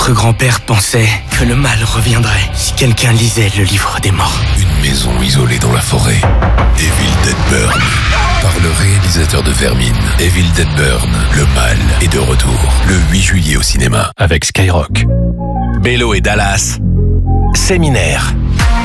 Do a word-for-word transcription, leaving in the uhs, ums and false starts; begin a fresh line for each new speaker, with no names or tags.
Notre grand-père pensait que le mal reviendrait si quelqu'un lisait le livre des morts.
Une maison isolée dans la forêt. Evil Dead Burn. Par le réalisateur de Vermine. Evil Dead Burn. Le mal est de retour. Le huit juillet au cinéma. Avec Skyrock.
Bello et Dallas. Séminaire.